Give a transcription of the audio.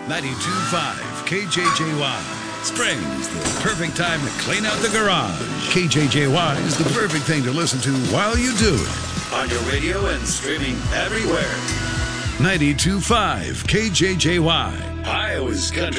92.5 KJJY. Spring's the perfect time to clean out the garage. KJJY is the perfect thing to listen to while you do it. On your radio and streaming everywhere. 92.5 KJJY. Iowa's Country.